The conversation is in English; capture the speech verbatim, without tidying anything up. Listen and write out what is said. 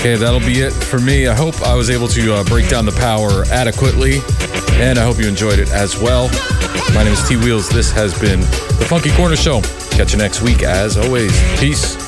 Okay, that'll be it for me. I hope I was able to uh, break down the power adequately, and I hope you enjoyed it as well. My name is T Wheels. This has been the Funky Corner Show. Catch you next week as always. Peace.